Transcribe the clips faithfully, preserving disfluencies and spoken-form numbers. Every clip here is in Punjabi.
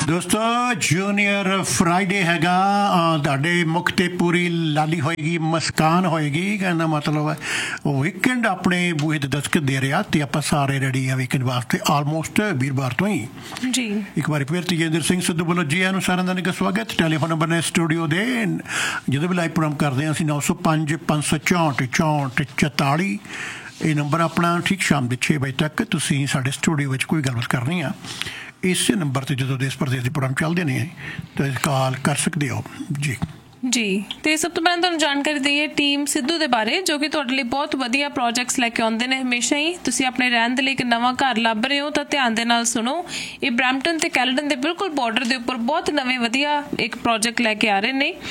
ਦੋਸਤੋ ਜੂਨੀਅਰ ਫਰਾਈਡੇ ਹੈਗਾ, ਤੁਹਾਡੇ ਮੁਖ 'ਤੇ ਪੂਰੀ ਲਾਲੀ ਹੋਏਗੀ, ਮੁਸਕਾਨ ਹੋਏਗੀ। ਕਹਿੰਦਾ ਮਤਲਬ ਹੈ ਵੀਕਐਂਡ ਆਪਣੇ ਬੂਹੇ 'ਤੇ ਦਸਤਕ ਦੇ ਰਿਹਾ ਅਤੇ ਆਪਾਂ ਸਾਰੇ ਰੈਡੀ ਹਾਂ ਵੀਕਐਂਡ ਵਾਸਤੇ ਆਲਮੋਸਟ ਵੀਰਵਾਰ ਤੋਂ ਹੀ ਜੀ। ਇੱਕ ਵਾਰੀ ਫਿਰ ਤੇਜਿੰਦਰ ਸਿੰਘ ਸਿੱਧੂ ਵੱਲੋਂ ਜੀ ਆਇਆਂ ਨੂੰ ਸਾਰਿਆਂ ਦਾ ਨਿੱਘਾ ਸਵਾਗਤ। ਟੈਲੀਫੋਨ ਨੰਬਰ ਨੇ ਸਟੂਡੀਓ ਦੇ ਜਦੋਂ ਵੀ ਲਾਈਵ ਪ੍ਰੋਗਰਾਮ ਕਰਦੇ ਹਾਂ ਅਸੀਂ ਨੌ ਸੌ ਪੰਜ ਪੰਜ ਸੌ ਚੌਂਹਠ ਚੌਂਹਠ ਚੁਤਾਲੀ ਇਹ ਨੰਬਰ ਆਪਣਾ। ਠੀਕ ਸ਼ਾਮ ਦੇ ਛੇ ਵਜੇ ਤੱਕ ਤੁਸੀਂ ਸਾਡੇ ਸਟੂਡੀਓ ਵਿੱਚ ਕੋਈ ਗੱਲਬਾਤ ਕਰਨੀ ਆ ਇਸੇ ਨੰਬਰ 'ਤੇ ਜਦੋਂ ਦੇਸ਼ ਪ੍ਰਦੇਸ਼ ਦੇ ਪ੍ਰੋਗਰਾਮ ਚੱਲਦੇ ਨੇ ਤਾਂ ਕਾਲ ਕਰ ਸਕਦੇ ਹੋ ਜੀ ਜੀ। ਤੇ ਸਭ ਤੋਂ ਪਹਿਲਾਂ ਤੁਹਾਨੂੰ ਜਾਣਕਾਰੀ ਦਈਏ ਟੀਮ ਸਿੱਧੂ ਦੇ ਬਾਰੇ, ਜੋ ਕਿ ਤੁਹਾਡੇ ਲਈ ਬਹੁਤ ਵਧੀਆ ਪ੍ਰੋਜੈਕਟਸ ਲੈ ਕੇ ਆਉਂਦੇ ਨੇ ਹਮੇਸ਼ਾ ਹੀ। ਤੁਸੀਂ ਆਪਣੇ ਰਹਿਣ ਦੇ ਲਈ ਇੱਕ ਨਵਾਂ ਘਰ ਲੱਭ ਰਹੇ ਹੋ ਤਾਂ ਧਿਆਨ ਦੇ ਨਾਲ ਸੁਣੋ। ਇਹ ਬਰੈਂਪਟਨ ਤੇ ਕੈਲਡਨ ਦੇ ਬਿਲਕੁਲ ਬਾਰਡਰ ਦੇ ਉੱਪਰ ਬਹੁਤ ਨਵੇਂ ਵਧੀਆ ਇੱਕ ਪ੍ਰੋਜੈਕਟ ਲੈ ਕੇ ਆ ਰਹੇ ਨੇ।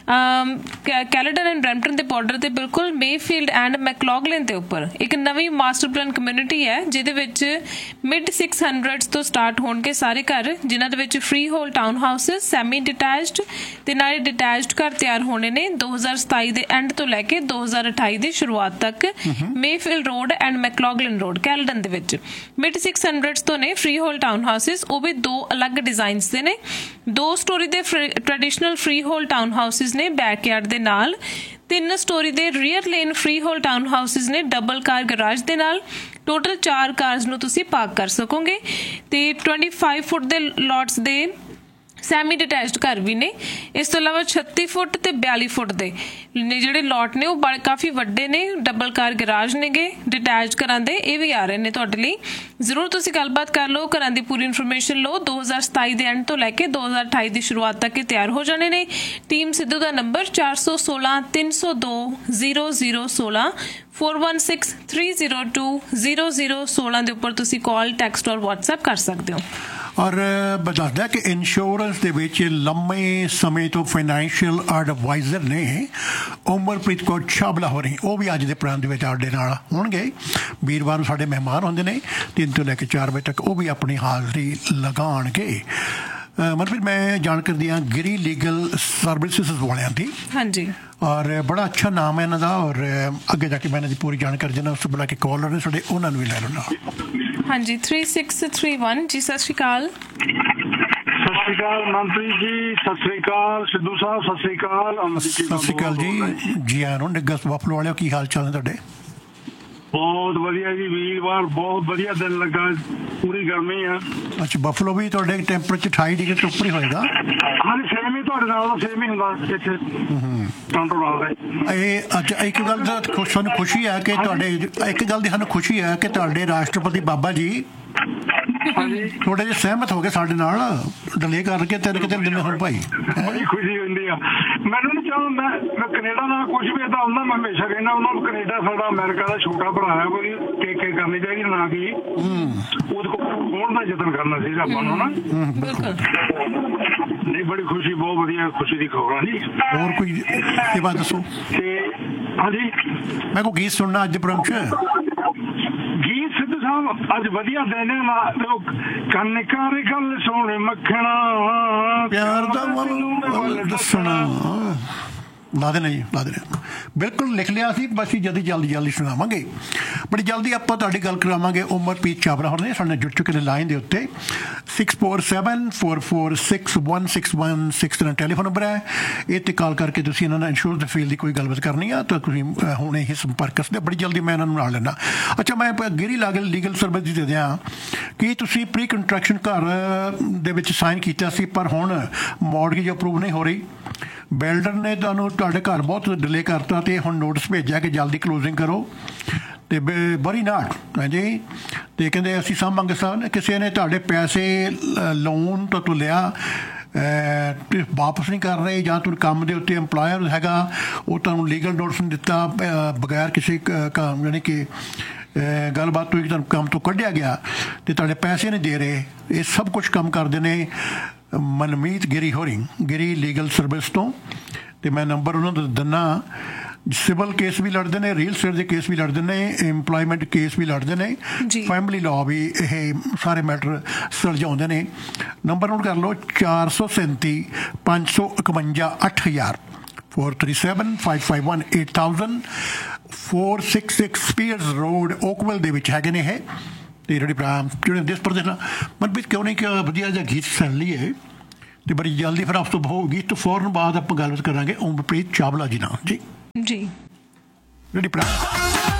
ਕੈਲਡਨ ਐਂਡ ਬਰੈਂਪਟਨ ਦੇ ਬਾਰਡਰ ਤੇ ਬਿਲਕੁਲ ਮੇਫੀਲਡ ਐਂਡ ਮੈਕਲੌਗਲਿਨ ਦੇ ਉੱਪਰ ਇੱਕ ਨਵੀਂ ਮਾਸਟਰ ਪਲਾਨ ਕਮਿਊਨਿਟੀ ਹੈ, ਜਿਹਦੇ ਵਿੱਚ ਮਿਡ ਸਿਕਸ ਹੰਡਰਡਸ ਤੋਂ ਸਟਾਰਟ ਹੋਣਗੇ ਸਾਰੇ ਘਰ, ਜਿਨ੍ਹਾਂ ਦੇ ਵਿੱਚ free hole town houses, semi detached ਤੇ ਨਾਲੇ ਡਿਟੈਚਡ ਘਰ ਤਿਆਰ ਹੋਣੇ ਨੇ ਦੋ ਹਜ਼ਾਰ ਸਤਾਈ ਦੇ ਐਂਡ ਤੋਂ ਲੈ ਕੇ ਦੋ ਹਜ਼ਾਰ ਅਠਾਈ ਦੀ ਸ਼ੁਰੂਆਤ ਤੱਕ। Mayfield road and ਮੈਕਲੌਗਲਿਨ road Caledon ਦੇ ਵਿੱਚ ਮਿਡ ਸਿਕਸ ਹੰਡਰਡਸ ਤੋਂ ਨੇ ਫ੍ਰੀ ਹੋਲ ਟਾਊਨ ਹਾਊਸਿਸ, ਉਹ ਵੀ ਦੋ ਅਲੱਗ ਡਿਜ਼ਾਈਨਸ ਦੇ ਨੇ। ਦੋ ਸਟੋਰੀ ਦੇ traditional free hole town houses ਨੇ ਬੈਕਯਾਰਡ ਦੇ ਨਾਲ, ਤਿੰਨ ਸਟੋਰੀ ਦੇ rear lane free hole town houses ਨੇ ਡਬਲ ਕਾਰ ਗਰਾਜ ਦੇ ਨਾਲ। ਟੋਟਲ ਚਾਰ ਕਾਰਸ ਨੂੰ ਤੁਸੀਂ ਪਾਰਕ ਕਰ ਸਕੋਗੇ ਤੇ ਪੱਚੀ ਫੁੱਟ ਦੇ ਲੋਟਸ ਦੇ ਸੈਮੀ ਡਿਟੈਚਡ ਘਰ ਵੀ ਨੇ। ਇਸ ਤੋਂ ਇਲਾਵਾ ਛੱਤੀ ਫੁੱਟ ਤੇ ਬਿਆਲੀ ਫੁੱਟ ਦੇ ਨੇ ਜਿਹੜੇ ਲੋਟ ਨੇ ਉਹ ਬੜੇ ਕਾਫੀ ਵੱਡੇ ਨੇ, ਡਬਲ ਕਾਰ ਗਰਾਜ ਨੇਗੇ ਡਿਟੈਚਡ ਘਰਾਂ ਦੇ, ਇਹ ਵੀ ਆ ਰਹੇ ਨੇ ਤੁਹਾਡੇ ਲਈ। ਜ਼ਰੂਰ ਤੁਸੀਂ ਗੱਲਬਾਤ ਕਰ ਲਓ, ਘਰਾਂ ਦੀ ਪੂਰੀ ਇਨਫੋਰਮੇਸ਼ਨ ਲਓ। ਦੋ ਹਜ਼ਾਰ ਸਤਾਈ ਦੇ ਐਂਡ ਤੋਂ ਲੈ ਕੇ ਦੋ ਹਜ਼ਾਰ ਅਠਾਈ ਦੀ ਸ਼ੁਰੂਆਤ ਤੱਕ ਇਹ ਤਿਆਰ ਹੋ ਜਾਣੇ ਨੇ। ਟੀਮ ਸਿੱਧੂ ਦਾ ਨੰਬਰ ਚਾਰ ਸੌ ਸੋਲਾਂ ਤਿੰਨ ਸੌ ਦੋ ਜ਼ੀਰੋ ਜ਼ੀਰੋ ਸੋਲਾਂ four one six three zero two zero zero ਸੋਲਾਂ ਦੇ ਉੱਪਰ ਤੁਸੀਂ ਕਾਲ, ਟੈਕਸਟ ਔਰ ਵਟਸਐਪ ਕਰ ਸਕਦੇ ਹੋ। ਔਰ ਦੱਸਦਾ ਕਿ ਇੰਸ਼ੋਰੈਂਸ ਦੇ ਵਿੱਚ ਲੰਮੇ ਸਮੇਂ ਤੋਂ ਫਾਈਨੈਂਸ਼ੀਅਲ ਐਡਵਾਈਜ਼ਰ ਨੇ ਉਮਰਪ੍ਰੀਤ ਕੌਰ ਛਾਬਲਾ ਹੋ ਰਹੀ, ਉਹ ਵੀ ਅੱਜ ਦੇ ਪ੍ਰੋਗਰਾਮ ਦੇ ਵਿੱਚ ਸਾਡੇ ਨਾਲ ਹੋਣਗੇ। ਵੀਰਵਾਰ ਨੂੰ ਸਾਡੇ ਮਹਿਮਾਨ ਹੁੰਦੇ ਨੇ ਤਿੰਨ ਤੋਂ ਲੈ ਕੇ ਚਾਰ ਵਜੇ ਤੱਕ, ਉਹ ਵੀ ਆਪਣੀ ਹਾਜ਼ਰੀ ਲਗਾਉਣਗੇ। ਮਤਲਬ ਮੈਂ ਜਾਣ ਕਰਦੀ ਹਾਂ ਗਿਰੀ ਲੀਗਲ ਸਰਵਿਸਿਜ਼ ਵਾਲਿਆਂ ਦੀ, ਹਾਂਜੀ, ਔਰ ਬੜਾ ਅੱਛਾ ਨਾਮ ਹੈ ਇਹਨਾਂ ਦਾ। ਔਰ ਅੱਗੇ ਜਾ ਕੇ ਮੈਂ ਇਹਨਾਂ ਦੀ ਪੂਰੀ ਜਾਣਕਾਰੀ ਦੇਣਾ, ਉਸ ਤੋਂ ਬੁਲਾ ਕੇ ਕਾਲਰ ਨੇ ਸਾਡੇ ਉਹਨਾਂ ਨੂੰ ਵੀ ਲੈ ਲੈਣਾ। ਹਾਂਜੀ ਥ੍ਰੀ ਸਿਕਸ ਥ੍ਰੀ ਵਨ ਜੀ। ਸਤਿ ਸ਼੍ਰੀ ਅਕਾਲ। ਸਤਿ ਸ਼੍ਰੀ ਅਕਾਲ ਮਨਪ੍ਰੀਤ ਜੀ, ਸਤਿ ਸ਼੍ਰੀ ਅਕਾਲ ਸਿੱਧੂ ਸਾਹਿਬ, ਸਤਿ ਸ਼੍ਰੀ ਅਕਾਲ। ਸਤਿ ਸ਼੍ਰੀ ਅਕਾਲ ਜੀ, ਜੀ ਆਇਆਂ ਨੂੰ ਨਿੱਘਾ ਬਫਲੋ ਵਾਲਿਓ, ਕੀ ਹਾਲ ਚਾਲ ਨੇ ਤੁਹਾਡੇ? ਬਹੁਤ ਵਧੀਆ ਜੀ, ਵੀਰਵਾਰ ਬਹੁਤ ਵਧੀਆ ਦਿਨ ਲੱਗਾ, ਪੂਰੀ ਗਰਮੀ ਆ। ਅੱਛਾ, ਬਫਲੋ ਵੀ ਤੁਹਾਡੇ ਟੈਂਪਰੇਚਰ ਅਠਾਈ ਡਿਗਰੀ ਤੋਂ ਉੱਪਰ ਹੀ ਹੋਏਗਾ? ਹਾਂਜੀ ਸੇਮ ਹੀ ਤੁਹਾਡੇ ਨਾਲ, ਸੇਮ ਹੀ ਹੁੰਦਾ ਇੱਥੇ ਟੋਰਾਂਟੋ ਨਾਲ। ਇਹ ਅੱਛਾ, ਇੱਕ ਗੱਲ ਦਾ ਸਾਨੂੰ ਖੁਸ਼ੀ ਹੈ ਕਿ ਤੁਹਾਡੇ ਇੱਕ ਗੱਲ ਦੀ ਸਾਨੂੰ ਖੁਸ਼ੀ ਹੈ ਕਿ ਤੁਹਾਡੇ ਰਾਸ਼ਟਰਪਤੀ ਬਾਬਾ ਜੀ ਥੋੜੇ ਜਿਹੇ ਸਹਿਮਤ ਹੋ ਗਏ ਸਾਡੇ ਨਾਲ, ਡਿਲੇ ਕਰਕੇ ਤਿੰਨ ਕਿਤੇ ਦਿਨ ਹੁਣ ਭਾਈ ਬੜੀ ਖੁਸ਼ੀ ਹੁੰਦੀ ਆ ਮੈਨੂੰ। ਨਹੀਂ ਚਾਹੁੰਦਾ ਮੈਂ ਕੈਨੇਡਾ ਨਾਲ ਕੁਝ ਵੀ ਏਦਾਂ ਹੁੰਦਾ, ਮੈਂ ਹਮੇਸ਼ਾ ਕਹਿੰਦਾ ਉਹਨਾਂ ਨੂੰ ਕੈਨੇਡਾ ਸਾਡਾ ਅਮਰੀਕਾ ਦਾ ਛੋਟਾ ਭਰਾ ਹੈ, ਕੋਈ ਟੇਕ ਕੇ ਕਰਨੀ ਚਾਹੀਦੀ ਨਾ ਕਿ ਉਹਦੇ ਕੋਲ ਹੋਣ ਦਾ ਯਤਨ ਕਰਨਾ ਚਾਹੀਦਾ ਆਪਾਂ ਨੂੰ ਨਾ। ਨਹੀਂ ਬੜੀ ਖੁਸ਼ੀ, ਬਹੁਤ ਵਧੀਆ ਖੁਸ਼ੀ ਦੀ ਖਬਰ ਆ ਜੀ। ਹੋਰ ਕੋਈ ਸੇਵਾ ਦੱਸੋ? ਤੇ ਹਾਂਜੀ ਮੈਂ ਕੋਈ ਗੀਤ ਸੁਣਨਾ ਅੱਜ ਪ੍ਰੋਗਰਾਮ 'ਚ? ਗੀਤ ਸਿੱਧੂ ਸਾਹਿਬ ਅੱਜ ਵਧੀਆ ਦਿਨ ਕੰਨ ਕਰ ਗੱਲ ਸੋਹਣੇ ਮੱਖਣਾ ਪਿਆਰ ਦਾ ਵੱਲ ਦੱਸਣਾ ਲਾ ਦੇਣਾ ਜੀ, ਲਾ ਦੇਣਾ। ਬਿਲਕੁਲ ਲਿਖ ਲਿਆ ਸੀ, ਬਸ ਜਲਦੀ ਜਲਦੀ ਜਲਦੀ ਸੁਣਾਵਾਂਗੇ। ਬੜੀ ਜਲਦੀ ਆਪਾਂ ਤੁਹਾਡੀ ਗੱਲ ਕਰਾਵਾਂਗੇ। ਉਮਰਪ੍ਰੀਤ ਛਾਬਲਾ ਹੋਣੇ ਸਾਡੇ ਨਾਲ ਜੁੜ ਚੁੱਕੇ ਨੇ ਲਾਈਨ ਦੇ ਉੱਤੇ। Six four seven four four six one six one six ਦਾ ਟੈਲੀਫੋਨ ਨੰਬਰ ਹੈ। ਇਹ 'ਤੇ ਕਾਲ ਕਰਕੇ ਤੁਸੀਂ ਇਹਨਾਂ ਨਾਲ ਇੰਸ਼ੋਰੈਂਸ ਦੇ ਫੀਲਡ ਦੀ ਕੋਈ ਗੱਲਬਾਤ ਕਰਨੀ ਆ ਤਾਂ ਤੁਸੀਂ ਹੁਣ ਇਹ ਸੰਪਰਕ ਕਰ ਸਕਦੇ। ਬੜੀ ਜਲਦੀ ਮੈਂ ਇਹਨਾਂ ਨੂੰ ਨਾਲ ਲੈਣਾ। ਅੱਛਾ, ਮੈਂ ਗਿਰੀ ਲਾਗਲ ਲੀਗਲ ਸਰਵਿਸ ਦੇ ਦਿਆਂ ਕਿ ਤੁਸੀਂ ਪ੍ਰੀ ਕੰਸਟਰਕਸ਼ਨ ਘਰ ਦੇ ਵਿੱਚ ਸਾਈਨ ਕੀਤਾ ਸੀ, ਪਰ ਹੁਣ ਮੌਰਗੇਜ ਅਪਰੂਵ ਨਹੀਂ ਹੋ ਰਹੀ। ਬਿਲਡਰ ਨੇ ਤੁਹਾਨੂੰ ਤੁਹਾਡੇ ਘਰ ਬਹੁਤ ਡਿਲੇ ਕਰਤਾ ਅਤੇ ਹੁਣ ਨੋਟਿਸ ਭੇਜਿਆ ਕਿ ਜਲਦੀ ਕਲੋਜ਼ਿੰਗ ਕਰੋ ਅਤੇ ਬਰੀ ਨਾਟ ਹਾਂਜੀ। ਅਤੇ ਕਹਿੰਦੇ ਅਸੀਂ ਸਾਂਭਾਂਗੇ ਸਾਹਿਬ। ਕਿਸੇ ਨੇ ਤੁਹਾਡੇ ਪੈਸੇ ਲੋਨ ਤੋਂ ਲਿਆ ਵਾਪਸ ਨਹੀਂ ਕਰ ਰਹੇ, ਜਾਂ ਤੁਹਾਨੂੰ ਕੰਮ ਦੇ ਉੱਤੇ ਇੰਪਲਾਇਰ ਹੈਗਾ ਉਹ ਤੁਹਾਨੂੰ ਲੀਗਲ ਨੋਟਿਸ ਨਹੀਂ ਦਿੱਤਾ ਬਗੈਰ ਕਿਸੇ ਯਾਨੀ ਕਿ ਗੱਲਬਾਤ ਹੋਈ, ਤੁਹਾਨੂੰ ਕੰਮ ਤੋਂ ਕੱਢਿਆ ਗਿਆ ਅਤੇ ਤੁਹਾਡੇ ਪੈਸੇ ਨਹੀਂ ਦੇ ਰਹੇ। ਇਹ ਸਭ ਕੁਛ ਕੰਮ ਕਰਦੇ ਨੇ ਮਨਮੀਤ ਗਿਰੀ ਹੋਰਿੰਗ ਗਿਰੀ ਲੀਗਲ ਸਰਵਿਸ ਤੋਂ। ਅਤੇ ਮੈਂ ਨੰਬਰ ਉਹਨਾਂ ਦਾ ਦਿੰਦਾ। ਸਿਵਲ ਕੇਸ ਵੀ ਲੜਦੇ ਨੇ, ਰੀਅਲ ਸਟੇਟ ਦੇ ਕੇਸ ਵੀ ਲੜਦੇ ਨੇ, ਇੰਪਲੋਇਮੈਂਟ ਕੇਸ ਵੀ ਲੜਦੇ ਨੇ, ਫੈਮਿਲੀ ਲਾਅ ਵੀ ਇਹ ਸਾਰੇ ਮੈਟਰ ਸੁਲਝਾਉਂਦੇ ਨੇ। ਨੰਬਰ ਨੋਟ ਕਰ ਲਓ ਚਾਰ ਸੌ ਸੈਂਤੀ ਪੰਜ ਸੌ ਇਕਵੰਜਾ ਅੱਠ ਹਜ਼ਾਰ four three seven five five one eight thousand four six six Spears road Oakville ਦੇ ਵਿੱਚ ਹੈਗੇ ਨੇ ਇਹ। ਅਤੇ ਜਿਹੜੇ ਜਿਹੜੇ ਦੇਸ਼ ਪ੍ਰਦੇਸ਼ ਨਾਲ ਮਨਪ੍ਰੀਤ ਕਿਉਂ ਨਹੀਂ ਕਿ ਵਧੀਆ ਜਿਹਾ ਗੀਤ ਸੁਣ ਲਈਏ ਤੇ ਬੜੀ ਜਲਦੀ ਫਿਰ ਆਪ ਤੋਂ ਹੋਊਗੀ ਤੇ ਫੌਰਨ ਬਾਅਦ ਆਪਾਂ ਗੱਲਬਾਤ ਕਰਾਂਗੇ ਓਮਪ੍ਰੀਤ ਚਾਵਲਾ ਜੀ ਨਾਲ ਜੀ ਜੀ ਜਿਹੜੀ